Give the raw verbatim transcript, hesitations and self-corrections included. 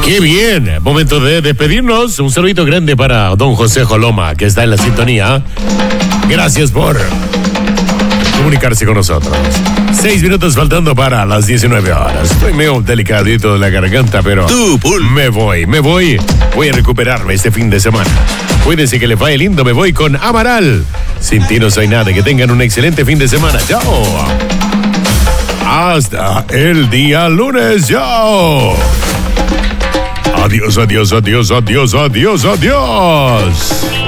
¡Qué bien! Momento de despedirnos. Un saludito grande para don José Joloma, que está en la sintonía. Gracias por comunicarse con nosotros. Seis minutos faltando para las diecinueve horas. Estoy medio delicadito de la garganta, pero Tú, Pul. me voy, me voy. Voy a recuperarme este fin de semana. Cuídense, que les vaya lindo. Me voy con Amaral. Sin ti no soy nada. Que tengan un excelente fin de semana. ¡Chao! Hasta el día lunes. ¡Chao! Adiós, adiós, adiós, adiós, adiós, adiós.